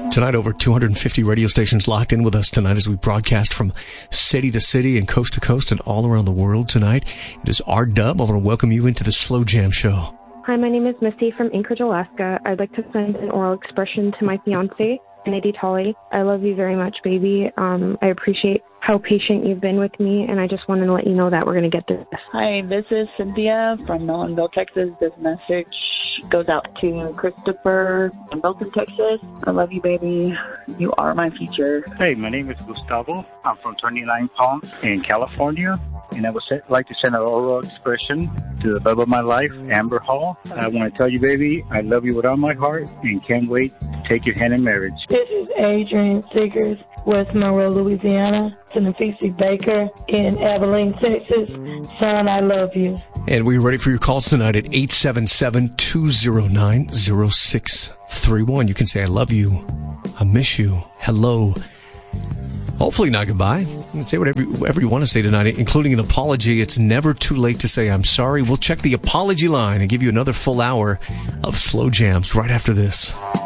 Tonight, over 250 radio stations locked in with us tonight as we broadcast from city to city and coast to coast and all around the world tonight. It is R-Dub. I want to welcome you into the Slow Jam Show. Hi, my name is Misty from Anchorage, Alaska. I'd like to send an oral expression to my fiancé, Kennedy Tolley. I love you very much, baby. I appreciate how patient you've been with me, and I just wanted to let you know that we're going to get through this. Hi, this is Cynthia from Millenville, Texas. This message goes out to Christopher in Milton, Texas. I love you, baby. You are my future. Hey, my name is Gustavo. I'm from 29 Palms in California, and I would like to send an oral expression to the love of my life, Amber Hall. I want to tell you, baby, I love you with all my heart and can't wait to take your hand in marriage. This is Adrian Seegers, West Monroe, Louisiana, to Nafisi Baker in Abilene, Texas. Son, I love you. And we're ready for your calls tonight at 877-209-0631. You can say, I love you, I miss you, hello. Hopefully not goodbye. You can say whatever you want to say tonight, including an apology. It's never too late to say, I'm sorry. We'll check the apology line and give you another full hour of slow jams right after this.